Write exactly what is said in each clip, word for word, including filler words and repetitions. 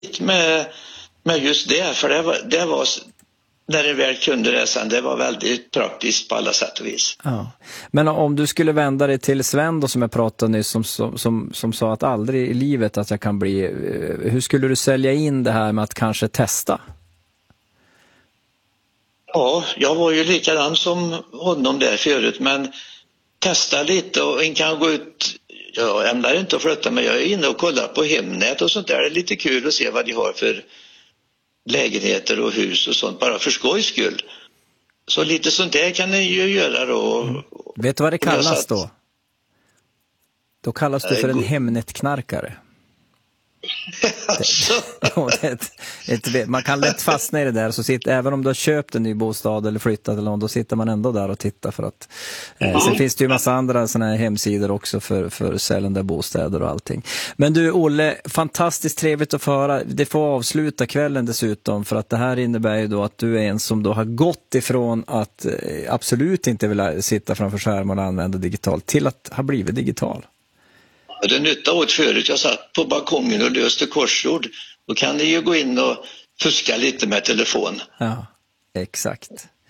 med, med just det, för det var, det var när det väl kunde det sen, det var väldigt praktiskt på alla sätt och vis. Ja. Men om du skulle vända dig till Sven då, som jag pratade nyss, som, som, som, som sa att aldrig i livet att jag kan bli, hur skulle du sälja in det här med att kanske testa? Ja, jag var ju likadan som honom där förut, men testa lite och en kan gå ut. Jag ämnar inte att flytta, men jag är inne och kollar på Hemnet och sånt där. Det är lite kul att se vad de har för lägenheter och hus och sånt, bara för skojs skull. Så lite sånt där kan ni ju göra då. Mm. Vet du vad det kallas då? Då kallas du för en Hemnet-knarkare. det, ett, ett, man kan lätt fastna i det där, så sitter, även om du har köpt en ny bostad eller flyttat eller något, då sitter man ändå där och tittar för att eh, sen finns det ju massa andra såna här hemsidor också för, för säljande bostäder och allting. Men du Olle, fantastiskt trevligt att få höra. Det får avsluta kvällen dessutom, för att det här innebär ju då att du är en som då har gått ifrån att eh, absolut inte vilja sitta framför skärmen och använda digitalt till att ha blivit digital. Det nytta åt förut. Jag satt på balkongen och löste korsord. Då kan ni ju gå in och fuska lite med telefon. Ja, exakt.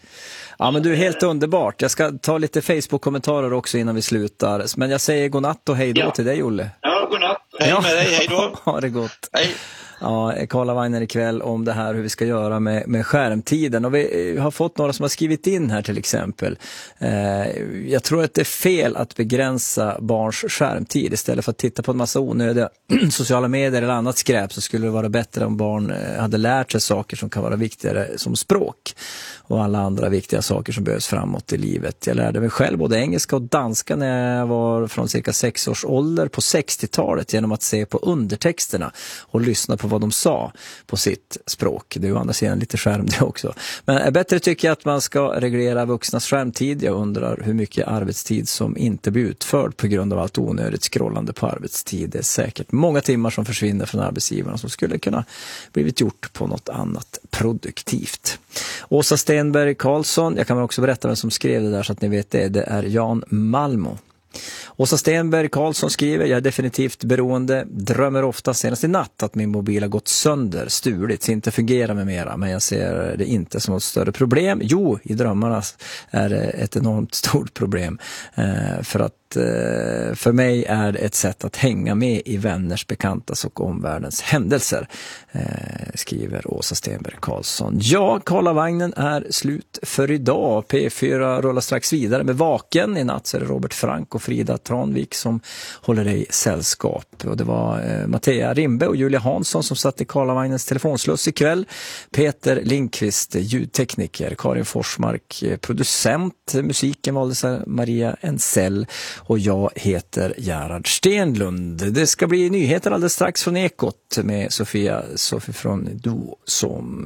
Ja, men du är helt underbart. Jag ska ta lite Facebook-kommentarer också innan vi slutar. Men jag säger godnatt och hej då ja. till dig, Olle. Ja, godnatt. Hej ja. med dig, hej då. Ha det gott. Hej. Ja, Karla Weiner ikväll om det här hur vi ska göra med, med skärmtiden. Och vi har fått några som har skrivit in här till exempel. Eh, jag tror att det är fel att begränsa barns skärmtid. Istället för att titta på en massa onödiga sociala medier eller annat skräp, så skulle det vara bättre om barn hade lärt sig saker som kan vara viktigare som språk och alla andra viktiga saker som behövs framåt i livet. Jag lärde mig själv både engelska och danska när jag var från cirka sex års ålder på sextiotalet genom att se på undertexterna och lyssna på vad de sa på sitt språk. Det är ju andra sidan lite skärm det också. Men bättre tycker jag att man ska reglera vuxnas skärmtid. Jag undrar hur mycket arbetstid som inte blir utförd på grund av allt onödigt scrollande på arbetstid. Det är säkert många timmar som försvinner från arbetsgivarna som skulle kunna blivit gjort på något annat produktivt. Åsa Stenberg Karlsson, jag kan också berätta vem som skrev det där så att ni vet det. Det är Jan Malmo. Åsa Stenberg Karlsson skriver: jag är definitivt beroende, drömmer ofta senast i natt att min mobil har gått sönder, stulit, inte fungerar med mera, men jag ser det inte som något större problem. Jo, i drömmarna är det ett enormt stort problem, eh, för att eh, för mig är det ett sätt att hänga med i vänners, bekantas och omvärldens händelser, eh, skriver Åsa Stenberg Karlsson. Ja, Karlavagnen är slut för idag. P fyra rullar strax vidare med Vaken. I natt så är det Robert Frank och Frida Tranvik som håller dig sällskap. Och det var eh, Mattea Rimbe och Julia Hansson som satt i Karlavagnens telefonsluss ikväll. Peter Lindqvist, ljudtekniker. Karin Forsmark, producent. Musiken valdes av Maria Ensell. Och jag heter Gerhard Stenlund. Det ska bli nyheter alldeles strax från Ekot med Sofia Sofie från Do som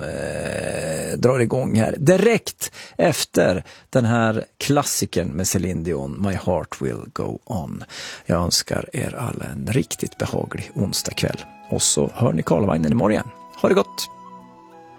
eh, drar igång här direkt efter den här klassikern med Celine Dion, My Heart Will Go On. Jag önskar er alla en riktigt behaglig onsdag kväll. Och så hör ni Karlavagnen imorgon igen. Ha det gott!